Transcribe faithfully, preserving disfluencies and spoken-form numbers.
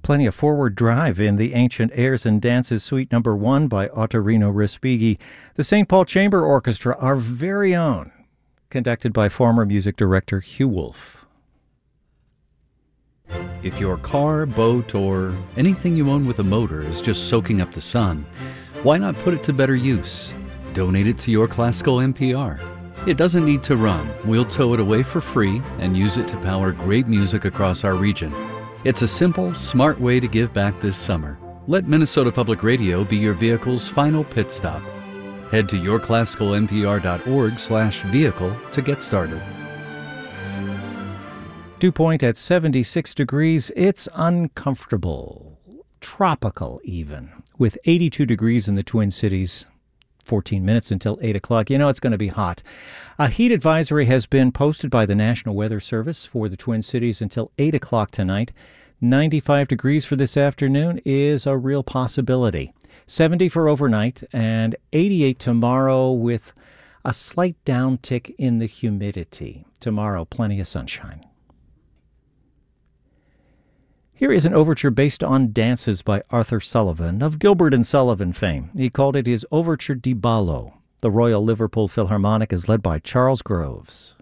Plenty of forward drive in the Ancient Airs and Dances Suite Number One by Ottorino Respighi. The Saint Paul Chamber Orchestra, our very own, conducted by former music director Hugh Wolf. If your car, boat, or anything you own with a motor is just soaking up the sun, why not put it to better use? Donate it to Your Classical N P R. It doesn't need to run. We'll tow it away for free and use it to power great music across our region. It's a simple, smart way to give back this summer. Let Minnesota Public Radio be your vehicle's final pit stop. Head to your classical n p r dot org slash vehicle to get started. Dew point at seventy-six degrees. It's uncomfortable, tropical even, with eighty-two degrees in the Twin Cities. fourteen minutes until eight o'clock. You know it's going to be hot. A heat advisory has been posted by the National Weather Service for the Twin Cities until eight o'clock tonight. ninety-five degrees for this afternoon is a real possibility. seventy for overnight and eighty-eight tomorrow with a slight downtick in the humidity. Tomorrow, plenty of sunshine. Here is an overture based on dances by Arthur Sullivan of Gilbert and Sullivan fame. He called it his Overture di Ballo. The Royal Liverpool Philharmonic is led by Charles Groves.